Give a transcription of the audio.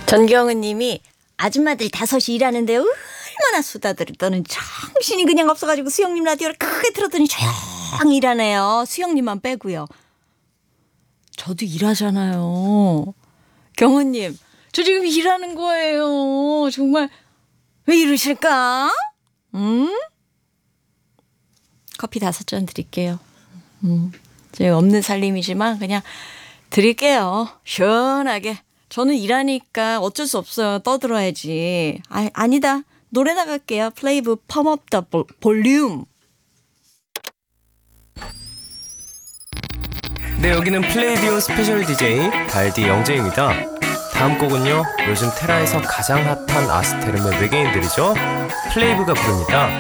전경은 님이 아줌마들 5시 일하는데 얼마나 수다들을 떠는 정신이 그냥 없어가지고 수영님 라디오를 크게 틀었더니 조용히 일하네요. 수영님만 빼고요. 저도 일하잖아요. 경은님, 저 지금 일하는 거예요. 정말 왜 이러실까? 커피 5잔 드릴게요. 제 없는 살림이지만 그냥 드릴게요. 시원하게. 저는 일하니까 어쩔 수 없어요. 떠들어야지. 아니다. 노래 나갈게요. 플레이브 펌업 더 볼륨. 네, 여기는 플레이디오 스페셜 DJ 달디 영재입니다. 다음 곡은요, 요즘 테라에서 가장 핫한 아스테르의 외계인들이죠. 플레이브가 부릅니다.